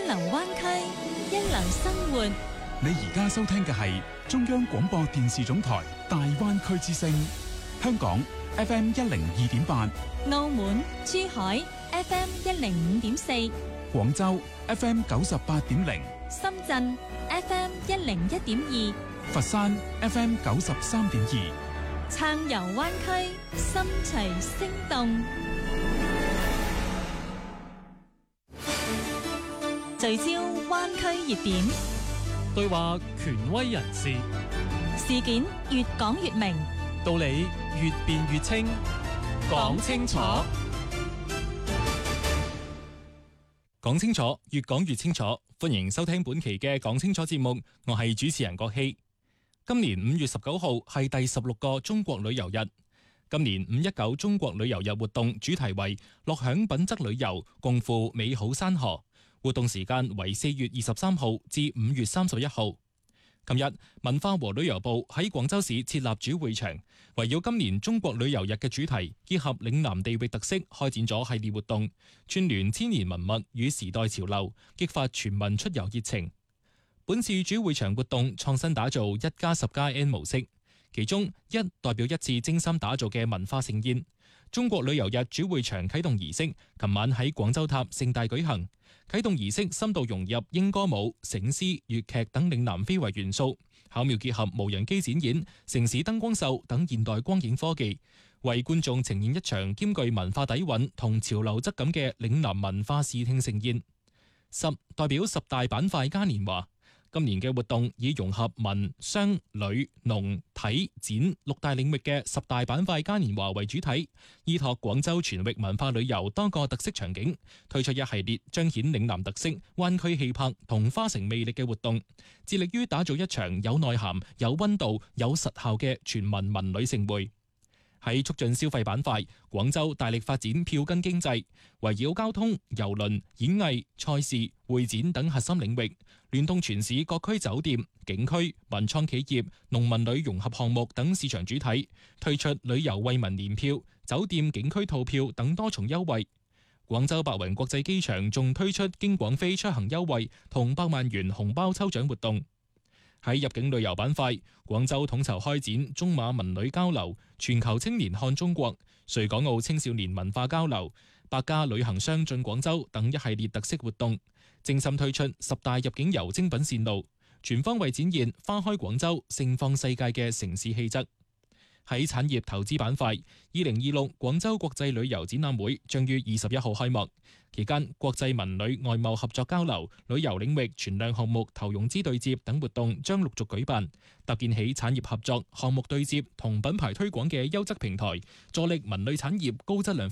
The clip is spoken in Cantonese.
流灣區，一流生活。 你而家收聽嘅係中央廣播電視總台大灣區之聲，香港 FM 102.8， 澳門、珠海 FM 105.4， 廣州 FM 98.0， 深圳 FM 101.2， 佛山 FM 93.2， 暢遊灣區，心隨聲動。聚焦灣區熱點， 對話權威人士， 事件越講越明， 道理越辯越清，講清楚，講清楚，越講越清楚。歡迎收聽本期嘅講清楚節目，我係主持人郭希。今年5月19號係第16個中國旅遊日。今年519中國旅遊日活動主題為樂享品質旅遊，共赴美好山河。活動時間為4月23號至5月31號。近日，文化和旅遊部喺廣州市設立主會場，圍繞今年中國旅遊日嘅主題，結合嶺南地域特色，開展咗系列活動，串聯千年文物與時代潮流，激發全民出遊熱情。本次主會場活動創新打造1+10+N 模式，其中一代表一次精心打造嘅文化盛宴。中國旅遊日主會場啟動儀式琴晚喺廣州塔盛大舉行。啟動儀式深度融入英歌舞、醒獅、粵劇等嶺南非遺元素，巧妙結合無人機展演、城市燈光秀等現代光影科技，為觀眾呈現一場兼具文化底蘊同潮流質感嘅嶺南文化視聽盛宴。代表10大板塊嘉年華。今年嘅活動以融合文、商、旅、農、體、展6大領域嘅10大板塊嘉年華為主體，依託廣州全域文化旅遊多個特色場景，推出一系列彰顯嶺南特色、灣區氣魄同花城魅力嘅活動，致力於打造一場有內涵、有溫度、有實效嘅全民文旅盛會。喺促進消費板塊，廣州大力發展票根經濟，圍繞交通、郵輪、演藝、賽事、會展等核心領域，聯動全市各區酒店、景區、文創企業、農民旅融合項目等市場主體，推出旅遊惠民年票、酒店景區套票等多重優惠。廣州白雲國際機場仲推出京廣飛出行優惠同100萬元紅包抽獎活動。喺入境旅遊板塊，廣州統籌開展中馬文旅交流、全球青年看中國、穗港澳青少年文化交流、百家旅行商進廣州等一系列特色活動，精心推出10大入境遊精品線路，全方位展現花開廣州、盛放世界嘅城市氣質。喺產業投資板塊，2026廣州國際旅遊展覽會將於21號開幕。期間，國際文旅外貿合作交流、旅遊領域存量項目投融資對接等活動將陸續舉辦，搭建起產業合作、項目對接同品牌推廣嘅優質平台，助力文旅產業高質量